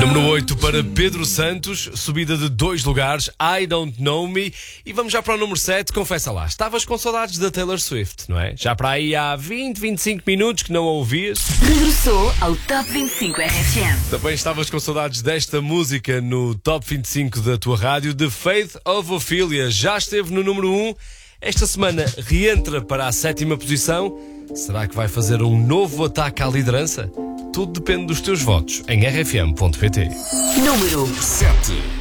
Número 8 para Pedro Santos, subida de 2 lugares, I Don't Know Me. E vamos já para o número 7, confessa lá, estavas com saudades da Taylor Swift, não é? Já para aí há 25 minutos que não a ouvias. Regressou ao Top 25 RFM. Também estavas com saudades desta música no Top 25 da tua rádio, The Faith of Ophelia. Já esteve no número 1, esta semana reentra para a 7ª posição. Será que vai fazer um novo ataque à liderança? Tudo depende dos teus votos em rfm.pt. Número 7.